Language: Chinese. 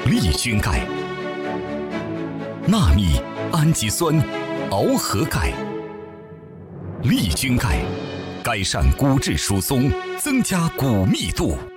利菌钙。纳米氨基酸螯合钙，利菌钙改善骨质疏松，增加骨密度。